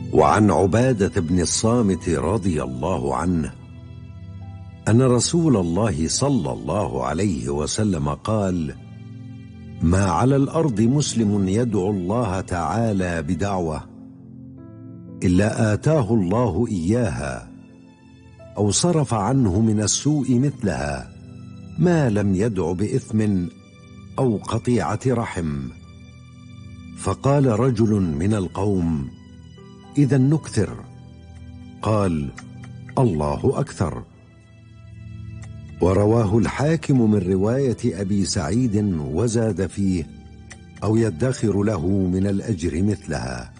وعن عبادة بن الصامت رضي الله عنه أن رسول الله صلى الله عليه وسلم قال: ما على الأرض مسلم يدعو الله تعالى بدعوة إلا آتاه الله إياها أو صرف عنه من السوء مثلها، ما لم يدع بإثم أو قطيعة رحم. فقال رجل من القوم: إذا نكثر. قال: الله أكثر. ورواه الحاكم من رواية أبي سعيد وزاد فيه: أو يدخر له من الأجر مثلها.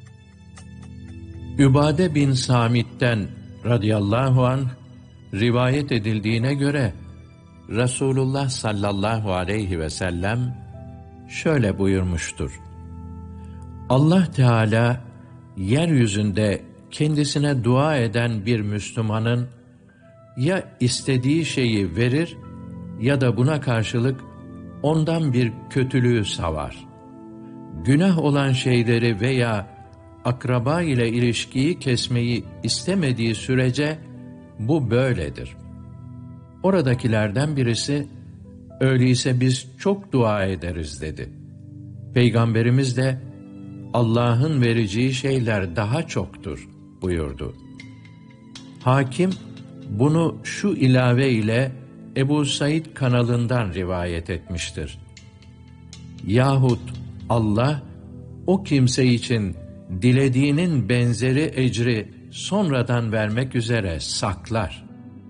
Übade bin Samit'ten radıyallahu anh rivayet edildiğine göre Resulullah sallallahu aleyhi ve sellem şöyle buyurmuştur: Allah Teala yeryüzünde kendisine dua eden bir Müslümanın ya istediği şeyi verir ya da buna karşılık ondan bir kötülüğü savar. Günah olan şeyleri veya akraba ile ilişkiyi kesmeyi istemediği sürece bu böyledir. Oradakilerden birisi, öyleyse biz çok dua ederiz dedi. Peygamberimiz de, Allah'ın vereceği şeyler daha çoktur buyurdu. Hakim, bunu şu ilave ile Ebu Said kanalından rivayet etmiştir: Yahut Allah, o kimse için dilediğinin benzeri ecri sonradan vermek üzere saklar.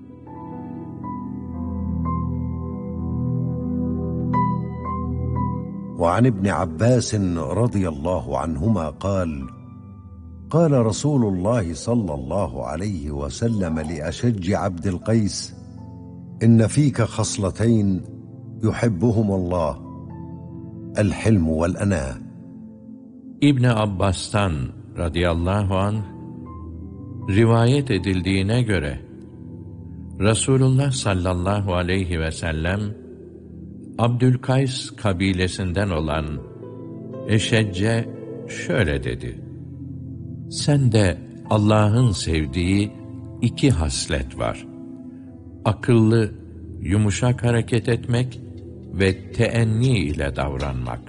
وعن ابن عباس رضي الله عنهما قال: قال رسول الله صلى الله عليه وسلم لأشج عبد القيس: إن فيك خصلتين يحبهما الله، الحلم والأناة. İbn Abbas'tan radıyallahu anh rivayet edildiğine göre Resulullah sallallahu aleyhi ve sellem Abdülkays kabilesinden olan Eşecce şöyle dedi: Sende Allah'ın sevdiği iki haslet var: akıllı, yumuşak hareket etmek ve teenni ile davranmak.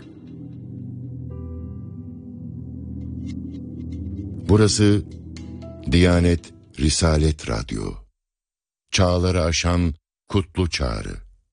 Burası Diyanet Risalet Radyo. Çağları aşan kutlu çağrı.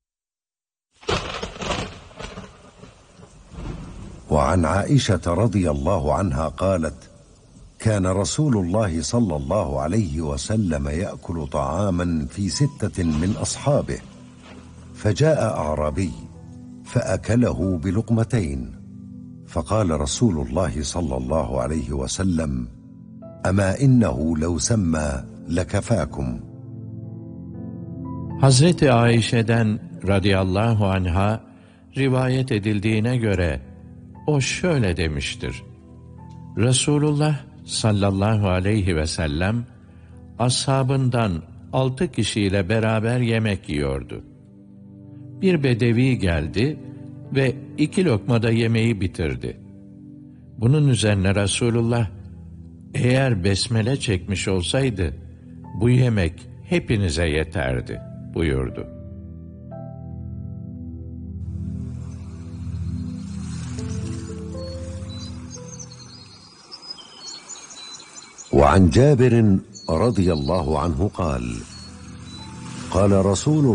وعن عائشة رضي الله عنها قالت: كان رسول الله صلى الله عليه وسلم يأكل طعاما في 6 من أصحابه، فجاء أعرابي فأكله بلقمتين، فقال رسول الله صلى الله عليه وسلم: أما إنه لو سمى لكفاكم. Hazreti Ayşe'den radıyallahu anha rivayet edildiğine göre o şöyle demiştir: Resulullah sallallahu aleyhi ve sellem ashabından 6 kişiyle beraber yemek yiyordu. Bir bedevi geldi ve 2 lokmada yemeği bitirdi. Bunun üzerine Resulullah, eğer besmele çekmiş olsaydı bu yemek hepinize yeterdi buyurdu. وعن جابر رضي الله عنه قال: قال رسول